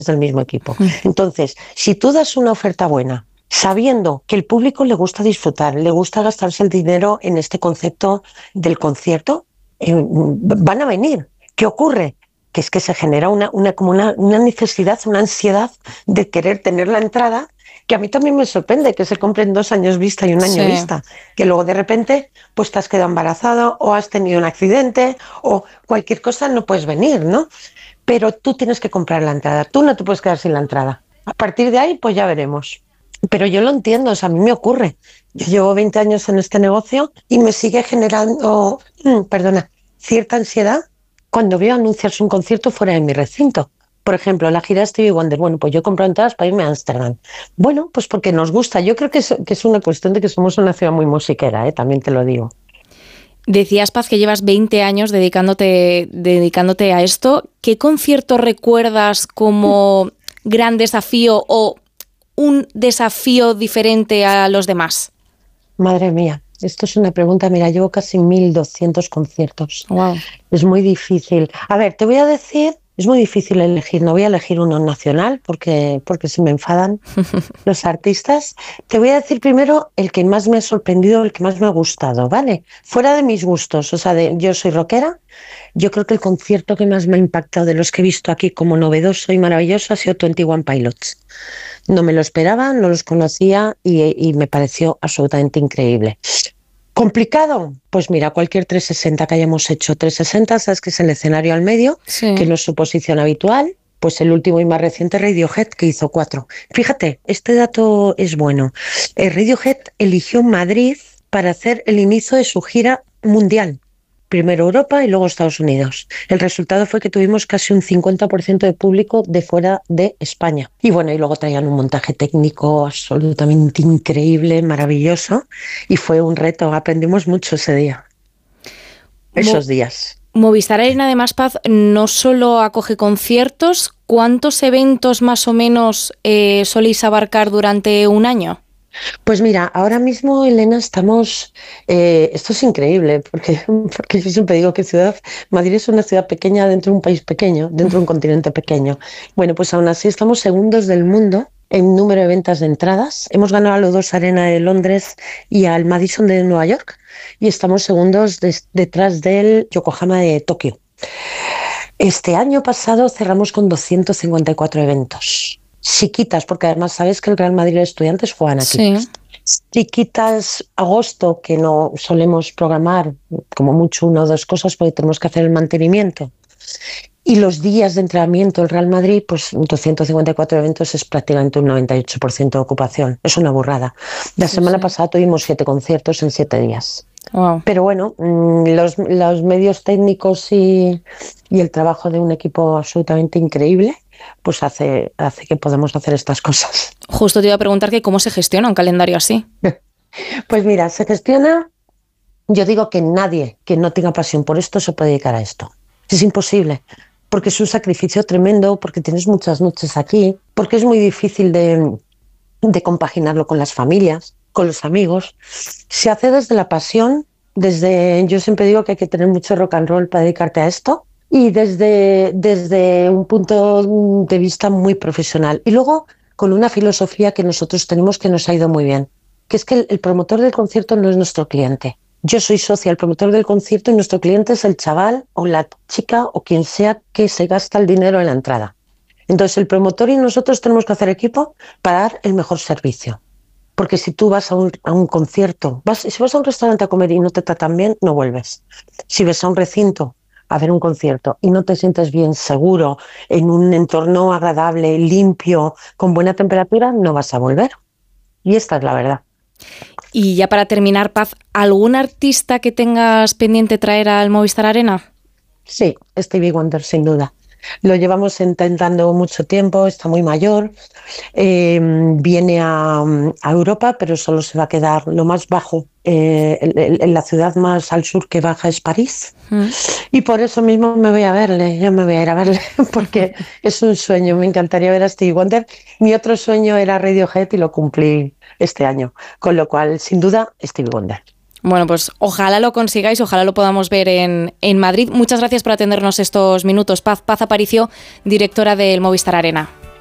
del mismo equipo. Entonces, si tú das una oferta buena, sabiendo que el público le gusta disfrutar, le gusta gastarse el dinero en este concepto del concierto, van a venir. ¿Qué ocurre? Que es que se genera una necesidad, una ansiedad de querer tener la entrada, que a mí también me sorprende que se compren 2 años vista y 1 año vista, que luego de repente pues te has quedado embarazado o has tenido un accidente o cualquier cosa, no puedes venir, ¿no? Pero tú tienes que comprar la entrada, tú no te puedes quedar sin la entrada. A partir de ahí pues ya veremos. Pero yo lo entiendo, o sea, a mí me ocurre. Yo llevo 20 años en este negocio y me sigue generando, cierta ansiedad cuando veo anunciarse un concierto fuera de mi recinto. Por ejemplo, la gira Stevie Wonder. Bueno, pues yo compro entradas para irme a Ámsterdam. Bueno, pues porque nos gusta. Yo creo que es una cuestión de que somos una ciudad muy musiquera, también te lo digo. Decías, Paz, que llevas 20 años dedicándote a esto. ¿Qué concierto recuerdas como gran desafío o un desafío diferente a los demás? Madre mía, esto es una pregunta. Mira, llevo casi 1.200 conciertos. Wow. Es muy difícil. A ver, te voy a decir, es muy difícil elegir. No voy a elegir uno nacional porque se me enfadan los artistas. Te voy a decir primero el que más me ha sorprendido, el que más me ha gustado, ¿vale? Fuera de mis gustos, o sea, yo soy rockera. Yo creo que el concierto que más me ha impactado de los que he visto aquí como novedoso y maravilloso ha sido 21 Pilots. No me lo esperaba, no los conocía y me pareció absolutamente increíble. ¿Complicado? Pues mira, cualquier 360 que hayamos hecho. 360, sabes que es el escenario al medio, que no es su posición habitual. Pues el último y más reciente, Radiohead, que hizo 4. Fíjate, este dato es bueno. Radiohead eligió Madrid para hacer el inicio de su gira mundial. Primero Europa y luego Estados Unidos. El resultado fue que tuvimos casi un 50% de público de fuera de España. Y bueno, y luego traían un montaje técnico absolutamente increíble, maravilloso. Y fue un reto, aprendimos mucho ese día. Esos días. Movistar Arena, además, Paz, no solo acoge conciertos. ¿Cuántos eventos más o menos soléis abarcar durante un año? Pues mira, ahora mismo, Elena, estamos... esto es increíble, porque yo siempre digo que Madrid es una ciudad pequeña dentro de un país pequeño, dentro de un continente pequeño. Bueno, pues aún así estamos segundos del mundo en número de ventas de entradas. Hemos ganado a los 2 Arena de Londres y al Madison de Nueva York, y estamos segundos detrás del Yokohama de Tokio. Este año pasado cerramos con 254 eventos. Si quitas, porque además sabes que el Real Madrid de Estudiantes juegan aquí. Sí. Si quitas agosto, que no solemos programar como mucho 1 o 2 cosas porque tenemos que hacer el mantenimiento, y los días de entrenamiento del Real Madrid, pues 254 eventos es prácticamente un 98% de ocupación. Es una burrada. La semana pasada tuvimos 7 conciertos en 7 días. Wow. Pero bueno, los medios técnicos y el trabajo de un equipo absolutamente increíble pues hace que podamos hacer estas cosas. Justo te iba a preguntar que cómo se gestiona un calendario así. Pues mira, se gestiona, yo digo que nadie que no tenga pasión por esto se puede dedicar a esto. Es imposible, porque es un sacrificio tremendo, porque tienes muchas noches aquí, porque es muy difícil de compaginarlo con las familias, con los amigos. Se hace desde la pasión, yo siempre digo que hay que tener mucho rock and roll para dedicarte a esto, y desde un punto de vista muy profesional. Y luego con una filosofía que nosotros tenemos que nos ha ido muy bien, que es que el promotor del concierto no es nuestro cliente. Yo soy socia del promotor del concierto y nuestro cliente es el chaval o la chica o quien sea que se gasta el dinero en la entrada. Entonces el promotor y nosotros tenemos que hacer equipo para dar el mejor servicio. Porque si tú vas a un concierto, si vas a un restaurante a comer y no te tratan bien, no vuelves. Si vas a un recinto a ver un concierto y no te sientes bien, seguro, en un entorno agradable, limpio, con buena temperatura, no vas a volver. Y esta es la verdad. Y ya para terminar, Paz, ¿algún artista que tengas pendiente traer al Movistar Arena? Sí, Stevie Wonder, sin duda. Lo llevamos intentando mucho tiempo, está muy mayor, viene a Europa, pero solo se va a quedar lo más bajo. En la ciudad más al sur que baja es París. Y por eso mismo me voy a verle, yo me voy a ir a verle, porque es un sueño, me encantaría ver a Stevie Wonder. Mi otro sueño era Radiohead y lo cumplí este año, con lo cual, sin duda, Stevie Wonder. Bueno, pues ojalá lo consigáis, ojalá lo podamos ver en Madrid. Muchas gracias por atendernos estos minutos. Paz Aparicio, directora del Movistar Arena.